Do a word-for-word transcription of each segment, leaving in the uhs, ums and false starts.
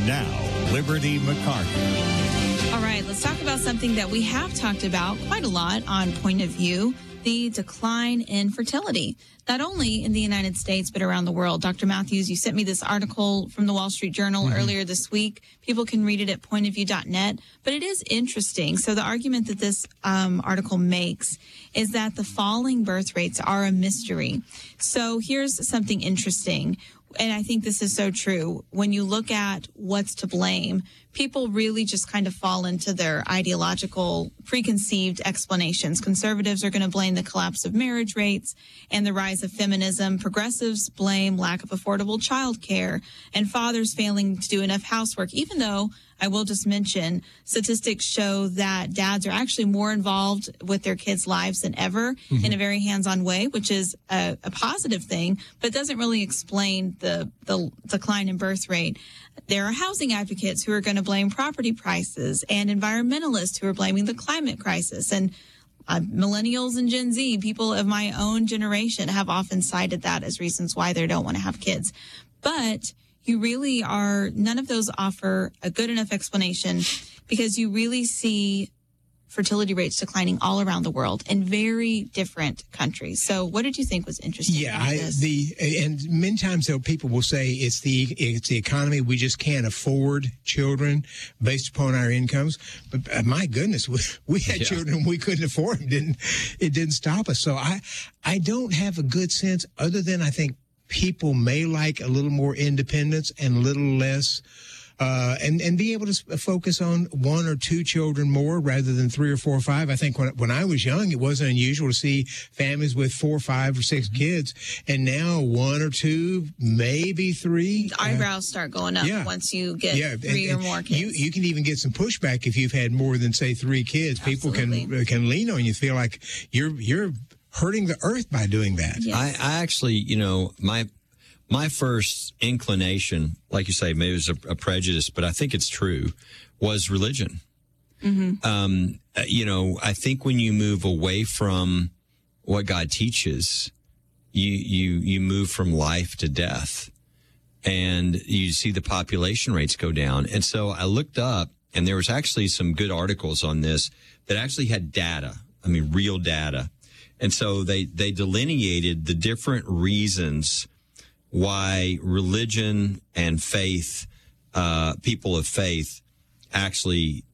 And now, Liberty McCarthy. All right, let's talk about something that we have talked about quite a lot on Point of View, the decline in fertility, not only in the United States, but around the world. Doctor Matthews, you sent me this article from the Wall Street Journal mm-hmm. earlier this week. People can read it at point of view dot net, but it is interesting. So the argument that this um, article makes is that the falling birth rates are a mystery. So here's something interesting. And I think this is so true. When you look at what's to blame, people really just kind of fall into their ideological preconceived explanations. Conservatives are going to blame the collapse of marriage rates and the rise of feminism. Progressives blame lack of affordable childcare and fathers failing to do enough housework, even though I will just mention statistics show that dads are actually more involved with their kids' lives than ever mm-hmm. in a very hands-on way, which is a, a positive thing, but doesn't really explain the, the decline in birth rate. There are housing advocates who are going to blame property prices and environmentalists who are blaming the climate crisis. And uh, millennials and Gen Z, people of my own generation, have often cited that as reasons why they don't want to have kids. But you really are, none of those offer a good enough explanation because you really see fertility rates declining all around the world in very different countries. So what did you think was interesting yeah, about I, this? the and many times though people will say it's the it's the economy, we just can't afford children based upon our incomes. But uh, my goodness, we, we had yeah. children we couldn't afford them. Didn't it didn't stop us. So I I don't have a good sense other than I think people may like a little more independence and a little less, uh, and, and be able to focus on one or two children more rather than three or four or five. I think when, when I was young, it wasn't unusual to see families with four, five, or six mm-hmm. kids. And now one or two, maybe three. The eyebrows uh, start going up yeah. once you get yeah. three and, or more kids. You, you can even get some pushback if you've had more than, say, three kids. Absolutely. People can can lean on you, feel like you're you're hurting the earth by doing that. Yes. I, I actually, you know, my my first inclination, like you say, maybe it was a, a prejudice, but I think it's true, was religion. Mm-hmm. Um, you know, I think when you move away from what God teaches, you you you move from life to death, and you see the population rates go down. And so I looked up, and there was actually some good articles on this that actually had data. I mean, real data. And so they, they delineated the different reasons why religion and faith, uh, people of faith actually,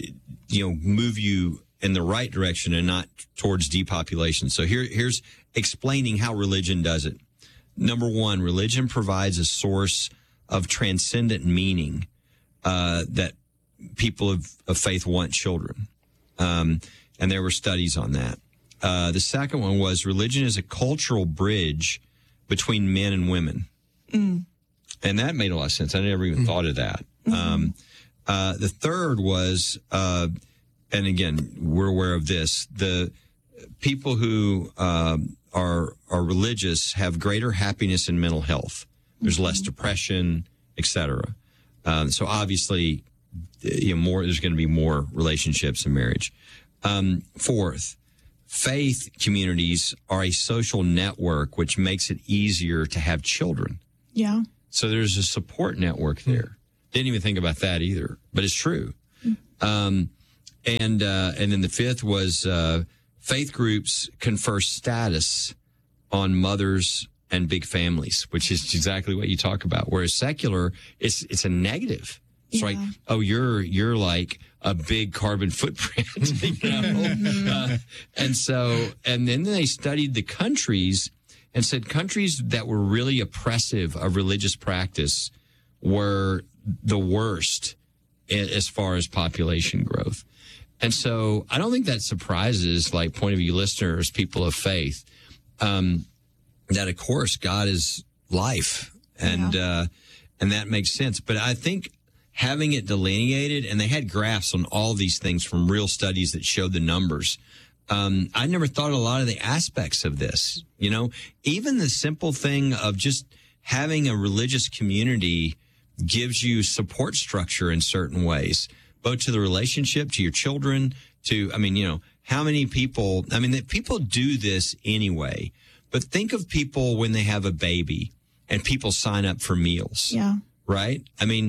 you know, move you in the right direction and not towards depopulation. So here, here's explaining how religion does it. Number one, religion provides a source of transcendent meaning, uh, that people of, of faith want children. Um, and there were studies on that. Uh, the second one was religion is a cultural bridge between men and women. Mm. And that made a lot of sense. I never even mm. thought of that. Mm-hmm. Um, uh, the third was, uh, and again, we're aware of this, the people who uh, are are religious have greater happiness and mental health. There's mm-hmm. less depression, et cetera. Um, so obviously, you know, more, there's going to be more relationships and marriage. Um, fourth, faith communities are a social network, which makes it easier to have children. Yeah. So there's a support network there. Didn't even think about that either, but it's true. Mm-hmm. Um, and uh, and then the fifth was uh, faith groups confer status on mothers and big families, which is exactly what you talk about. Whereas secular, it's it's a negative. It's yeah. like, oh, you're you're like a big carbon footprint, you know? uh, and so, and then they studied the countries and said countries that were really oppressive of religious practice were the worst as far as population growth. And so, I don't think that surprises like point of view listeners, people of faith, um, that of course God is life, and yeah. uh, and that makes sense. But I think having it delineated, and they had graphs on all these things from real studies that showed the numbers. Um, I never thought a lot of the aspects of this, you know, even the simple thing of just having a religious community gives you support structure in certain ways, both to the relationship, to your children, to, I mean, you know, how many people, I mean, that people do this anyway, but think of people when they have a baby and people sign up for meals. Yeah. Right? I mean,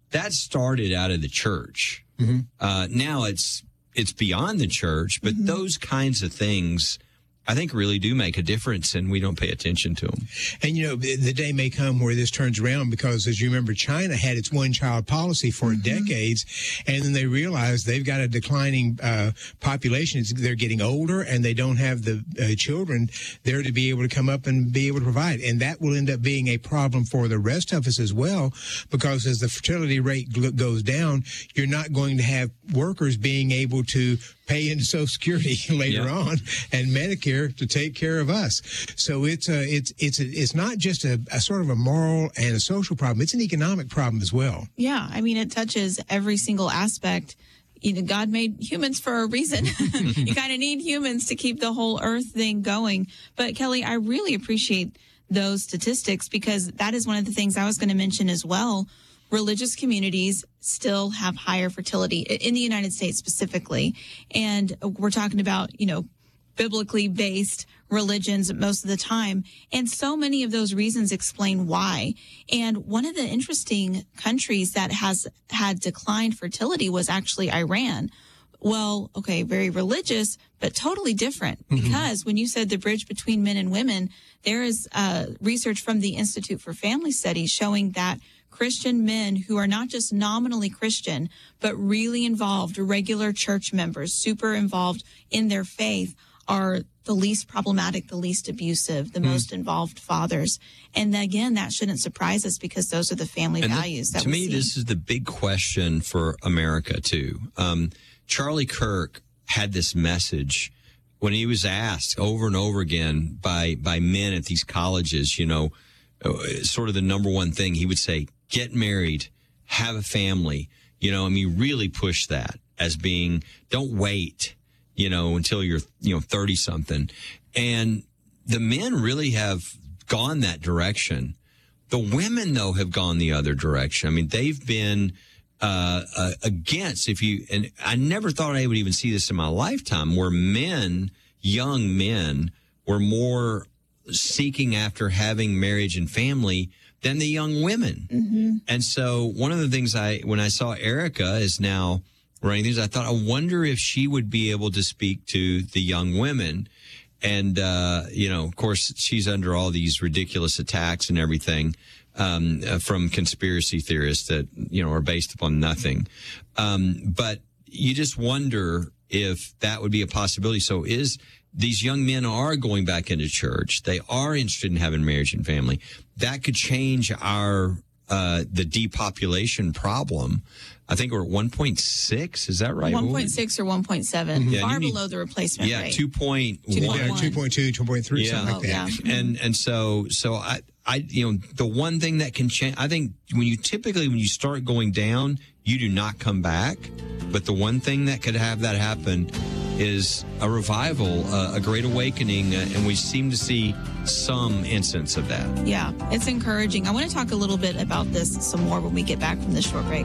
that started out of the church. Mm-hmm. Uh, now it's it's beyond the church, but Mm-hmm. those kinds of things, I think, really do make a difference, and we don't pay attention to them. And, you know, the, the day may come where this turns around because, as you remember, China had its one-child policy for Mm-hmm. decades, and then they realized they've got a declining uh, population. It's, they're getting older, and they don't have the uh, children there to be able to come up and be able to provide. And that will end up being a problem for the rest of us as well, because as the fertility rate gl- goes down, you're not going to have workers being able to pay into Social Security later Yeah. on and Medicare to take care of us. So it's a, it's it's a, it's not just a, a sort of a moral and a social problem. It's an economic problem as well. Yeah, I mean, it touches every single aspect. You know, God made humans for a reason. You kind of need humans to keep the whole earth thing going. But Kelly, I really appreciate those statistics, because that is one of the things I was going to mention as well. Religious communities still have higher fertility in the United States specifically. And we're talking about, you know, biblically based religions most of the time. And so many of those reasons explain why. And one of the interesting countries that has had declined fertility was actually Iran. Well, okay, very religious, but totally different. Mm-hmm. Because when you said the bridge between men and women, there is uh, research from the Institute for Family Studies showing that Christian men who are not just nominally Christian, but really involved, regular church members, super involved in their faith, are the least problematic, the least abusive, the mm. most involved fathers. And again, that shouldn't surprise us, because those are the family and values the, that to we me, see. This is the big question for America, too. Um, Charlie Kirk had this message when he was asked over and over again by, by men at these colleges, you know, uh, sort of the number one thing. He would say, get married, have a family. You know, I mean, really push that as being, don't wait, you know, until you're, you know, thirty something. And the men really have gone that direction. The women, though, have gone the other direction. I mean, they've been uh, uh, against, if you, and I never thought I would even see this in my lifetime, where men, young men, were more seeking after having marriage and family than the young women. Mm-hmm. And so one of the things I, when I saw Erica is now running things, I thought, I wonder if she would be able to speak to the young women. And, uh, you know, of course, she's under all these ridiculous attacks and everything um, uh, from conspiracy theorists that, you know, are based upon nothing. Um, but you just wonder if that would be a possibility. So is these young men are going back into church. They are interested in having marriage and family. That could change our uh, the depopulation problem. I think we're at one point six. Is that right? one point six or one point seven, mm-hmm. yeah, far need, below the replacement yeah, rate. two point one. Yeah, two point two, two point three, yeah. something like that. Oh, yeah. And and so so I I you know the one thing that can change. I think when you typically when you start going down, you do not come back. But the one thing that could have that happen is a revival, uh, a great awakening, uh, and we seem to see some instance of that. Yeah, it's encouraging. I want to talk a little bit about this some more when we get back from this short break.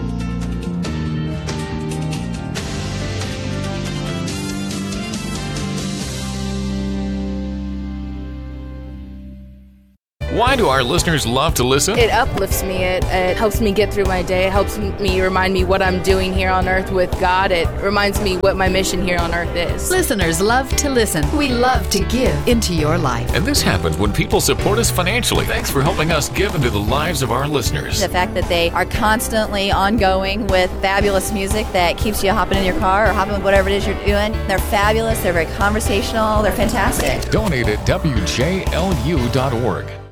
Why do our listeners love to listen? It uplifts me. It, it helps me get through my day. It helps me remind me what I'm doing here on earth with God. It reminds me what my mission here on earth is. Listeners love to listen. We love to give into your life. And this happens when people support us financially. Thanks for helping us give into the lives of our listeners. The fact that they are constantly ongoing with fabulous music that keeps you hopping in your car or hopping with whatever it is you're doing. They're fabulous. They're very conversational. They're fantastic. Donate at W J L U dot org.